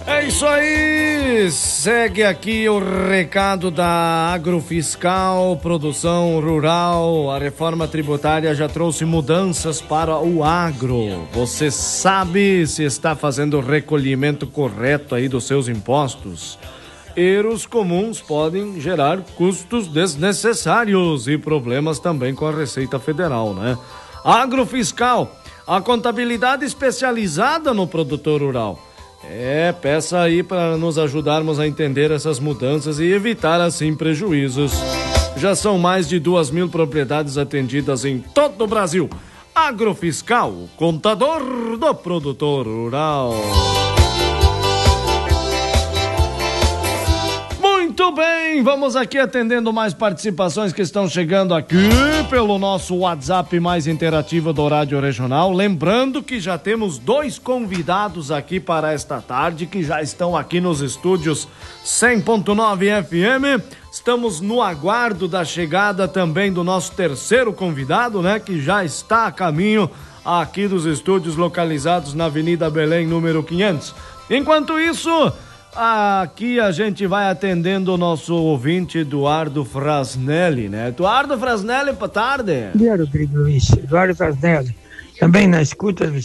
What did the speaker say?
É isso aí, segue aqui o recado da Agrofiscal, produção rural. A reforma tributária já trouxe mudanças para o agro. Você sabe se está fazendo o recolhimento correto aí dos seus impostos? Erros comuns podem gerar custos desnecessários e problemas também com a Receita Federal, né? Agrofiscal, a contabilidade especializada no produtor rural. Peça aí para nos ajudarmos a entender essas mudanças e evitar assim prejuízos. Já são mais de 2.000 propriedades atendidas em todo o Brasil. Agrofiscal, o contador do produtor rural. Muito bem, vamos aqui atendendo mais participações que estão chegando aqui pelo nosso WhatsApp mais interativo do Rádio Regional. Lembrando que já temos 2 convidados aqui para esta tarde que já estão aqui nos estúdios 100.9 FM. Estamos no aguardo da chegada também do nosso terceiro convidado, né, que já está a caminho aqui dos estúdios localizados na Avenida Belém, número 500. Enquanto isso, aqui a gente vai atendendo o nosso ouvinte Eduardo Frasnelli, né? Eduardo Frasnelli, boa tarde. Bom dia, Rodrigo Luiz. Eduardo Frasnelli. Também na escuta